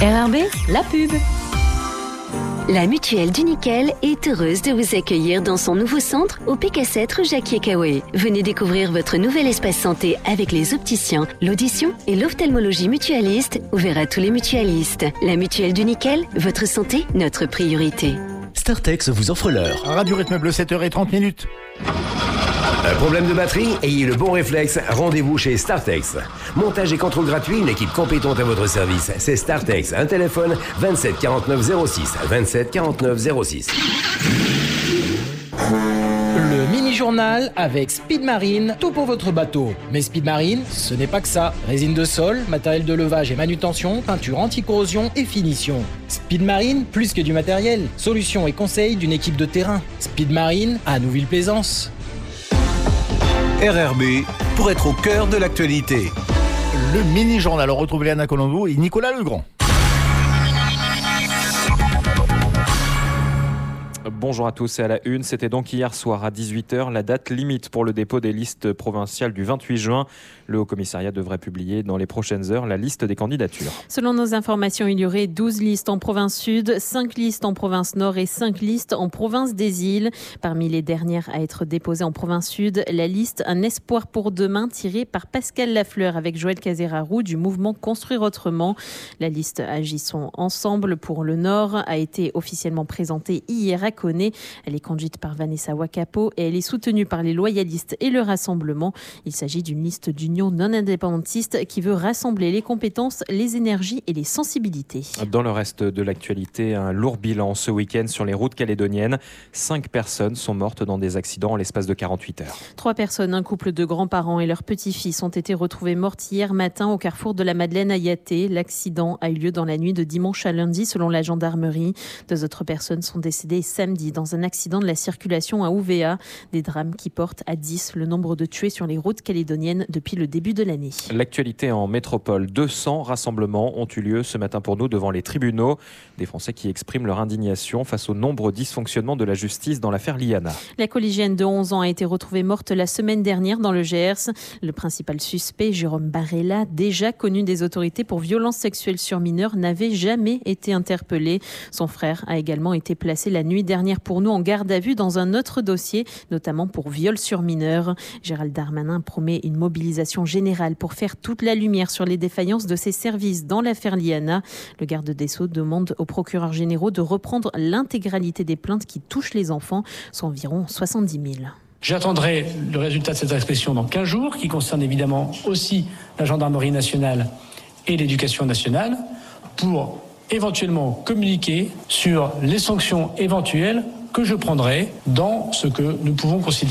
RRB, la pub. La Mutuelle du Nickel est heureuse de vous accueillir dans son nouveau centre au P4 rue Jacquier-Caoué. Venez découvrir votre nouvel espace santé avec les opticiens, l'audition et l'ophtalmologie mutualiste, ouvert à tous les mutualistes. La Mutuelle du Nickel, votre santé, notre priorité. Startex vous offre l'heure. Radio Rythme Bleu, 7h30. Un problème de batterie? Ayez le bon réflexe, rendez-vous chez Startex. Montage et contrôle gratuit, une équipe compétente à votre service. C'est Startex, un téléphone 27 49 06, 27 49 06. Le mini-journal avec Speed Marine, tout pour votre bateau. Mais Speed Marine, ce n'est pas que ça. Résine de sol, matériel de levage et manutention, peinture anti-corrosion et finition. Speed Marine, plus que du matériel. Solutions et conseils d'une équipe de terrain. Speed Marine, à Nouville-Plaisance. RRB, pour être au cœur de l'actualité. Le mini-journal, on retrouve Léana Colombo et Nicolas Legrand. Bonjour à tous et à la une. C'était donc hier soir à 18h la date limite pour le dépôt des listes provinciales du 28 juin. Le Haut-Commissariat devrait publier dans les prochaines heures la liste des candidatures. Selon nos informations, il y aurait 12 listes en province sud, 5 listes en province nord et 5 listes en province des îles. Parmi les dernières à être déposées en province sud, la liste Un espoir pour demain tirée par Pascal Lafleur avec Joël Casérarou du mouvement Construire autrement. La liste Agissons ensemble pour le nord a été officiellement présentée hier à Coné. Elle est conduite par Vanessa Wakapo et elle est soutenue par les loyalistes et le Rassemblement. Il s'agit d'une liste d'union non indépendantiste qui veut rassembler les compétences, les énergies et les sensibilités. Dans le reste de l'actualité, un lourd bilan ce week-end sur les routes calédoniennes. 5 personnes sont mortes dans des accidents en l'espace de 48 heures. 3 personnes, un couple de grands-parents et leur petit-fils ont été retrouvés mortes hier matin au carrefour de la Madeleine à Yaté. L'accident a eu lieu dans la nuit de dimanche à lundi selon la gendarmerie. 2 autres personnes sont décédées samedi dans un accident de la circulation à Ouvéa. Des drames qui portent à 10 le nombre de tués sur les routes calédoniennes depuis le début de l'année. L'actualité en métropole, 200 rassemblements ont eu lieu ce matin pour nous devant les tribunaux. Des Français qui expriment leur indignation face aux nombreux dysfonctionnements de la justice dans l'affaire Liana. La collégienne de 11 ans a été retrouvée morte la semaine dernière dans le Gers. Le principal suspect, Jérôme Barella, déjà connu des autorités pour violences sexuelles sur mineurs, n'avait jamais été interpellé. Son frère a également été placé la nuit dernière pour nous en garde à vue dans un autre dossier, notamment pour viol sur mineurs. Gérald Darmanin promet une mobilisation générale pour faire toute la lumière sur les défaillances de ses services dans l'affaire Liana. Le garde des Sceaux demande aux procureurs généraux de reprendre l'intégralité des plaintes qui touchent les enfants, soit environ 70 000. J'attendrai le résultat de cette inspection dans 15 jours, qui concerne évidemment aussi la gendarmerie nationale et l'éducation nationale, pour éventuellement communiquer sur les sanctions éventuelles que je prendrai dans ce que nous pouvons considérer